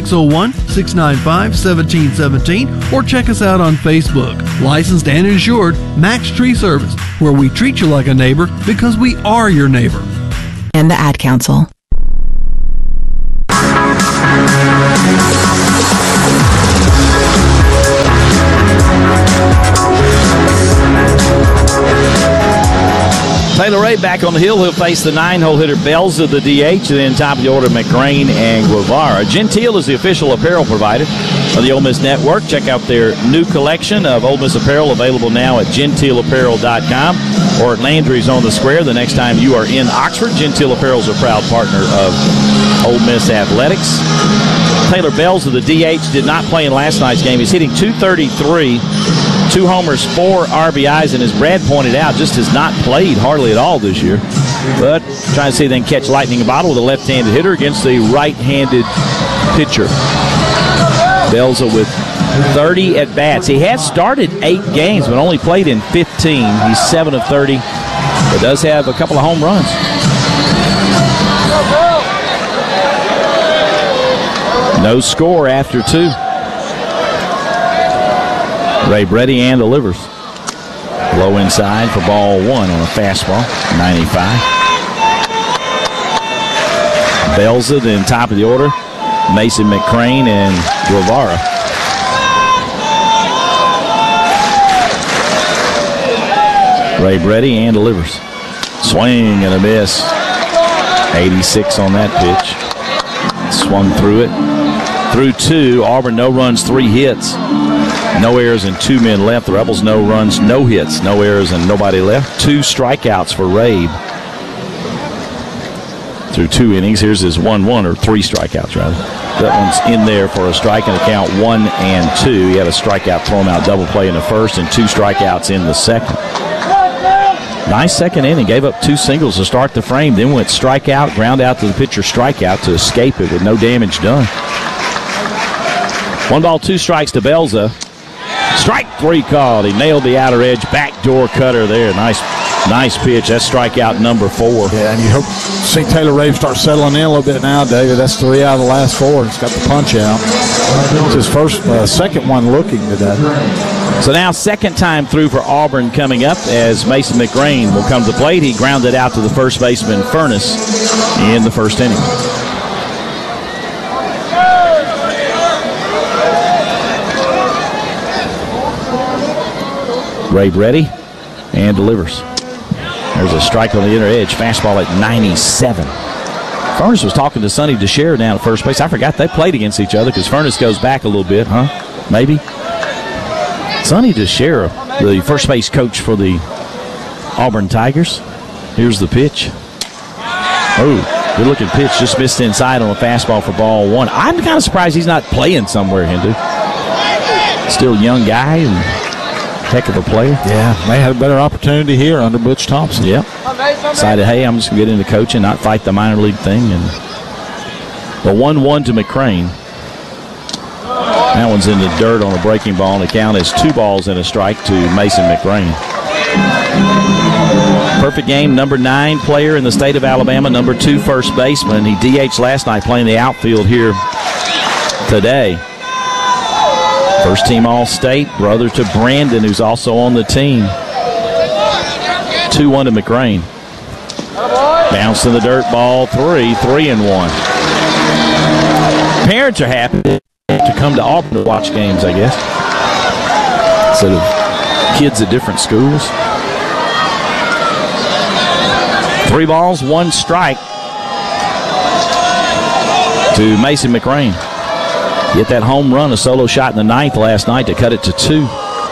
601-695-1717 or check us out on Facebook. Licensed and insured, Max Tree Service, where we treat you like a neighbor because we are your neighbor. And the Ad Council. Taylor Ray back on the hill. He'll face the 9-hole hitter Belza, the DH, and then top of the order McCrane and Guevara. Gentile is the official apparel provider of the Ole Miss Network. Check out their new collection of Ole Miss apparel available now at gentileapparel.com or at Landry's on the Square. The next time you are in Oxford, Gentile Apparel is a proud partner of Ole Miss Athletics. Taylor Belza, the DH, did not play in last night's game. He's hitting .233. 2 homers, 4 RBIs, and as Brad pointed out, just has not played hardly at all this year. But trying to see if they can catch lightning in a bottle with a left-handed hitter against the right-handed pitcher. Belza with 30 at-bats. He has started 8 games, but only played in 15. He's 7 of 30, but does have a couple of home runs. No score after 2. Ray ready and delivers. Low inside for ball 1 on a fastball, 95. Belza, then top of the order, Mason McCrane and Guevara. Ray ready and delivers. Swing and a miss. 86 on that pitch. Swung through it. Through 2, Auburn no runs, 3 hits. No errors and 2 men left. The Rebels no runs, no hits, no errors and nobody left. 2 strikeouts for Rabe through 2 innings. Here's his 1-1, or 3 strikeouts rather. That one's in there for a strike and a count 1 and 2. He had a strikeout thrown out double play in the first and 2 strikeouts in the second. Nice second inning. Gave up 2 singles to start the frame, then went strikeout, ground out to the pitcher, strikeout to escape it with no damage done. 1 ball, 2 strikes to Belza. Strike 3 called. He nailed the outer edge. Backdoor cutter there. Nice pitch. That's strikeout number 4. Yeah, and you hope see Taylor Ray start settling in a little bit now, David. That's 3 out of the last 4. He's got the punch out. It's his second one looking today. So now second time through for Auburn coming up as Mason McCrane will come to the plate. He grounded out to the first baseman Furness in the first inning. Ray ready and delivers. There's a strike on the inner edge. Fastball at 97. Furness was talking to Sonny DeShare down at first base. I forgot they played against each other because Furness goes back a little bit, huh? Maybe. Sonny DeShare, the first base coach for the Auburn Tigers. Here's the pitch. Oh, good looking pitch. Just missed inside on a fastball for ball 1. I'm kind of surprised he's not playing somewhere, Hindu. Still a young guy and heck of a player. Yeah, may have a better opportunity here under Butch Thompson. Yep. Decided, hey, I'm just going to get into coaching, not fight the minor league thing. And the 1-1 to McCrane. That one's in the dirt on a breaking ball, and the count is 2 balls and a strike to Mason McCrane. Perfect game, number 9 player in the state of Alabama, number 2 first baseman. He DH'd last night playing the outfield here today. First team All-State, brother to Brandon, who's also on the team. 2-1 to McCrane. Bounced in the dirt, ball 3, 3-1. Parents are happy to come to Auburn to watch games, I guess, instead of kids at different schools. 3 balls, 1 strike to Mason McRain. Hit that home run, a solo shot in the ninth last night to cut it to 2.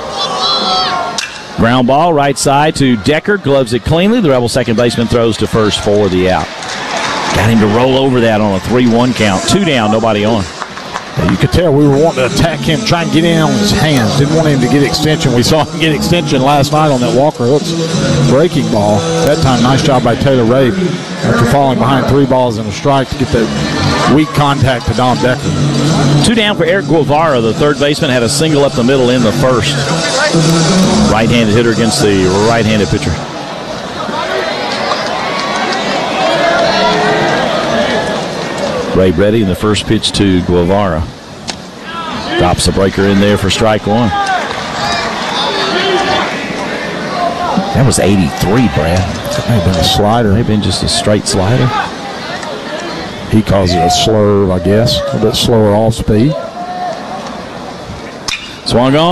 Ground ball, right side to Decker. Gloves it cleanly. The Rebel second baseman throws to first for the out. Got him to roll over that on a 3-1 count. 2 down, nobody on. You could tell we were wanting to attack him, try and get in on his hands. Didn't want him to get extension. We saw him get extension last night on that Walker Hooks breaking ball. That time, nice job by Taylor Rabe after falling behind 3 balls and a strike to get that weak contact to Dom Decker. 2 down for Eric Guevara. The third baseman had a single up the middle in the first. Right-handed hitter against the right-handed pitcher. Rabe ready, and the first pitch to Guevara. Drops the breaker in there for strike 1. That was 83, Brad. That may have been a slider. May have been just a straight slider. He calls it a slurve, I guess. A bit slower off speed. Swung on.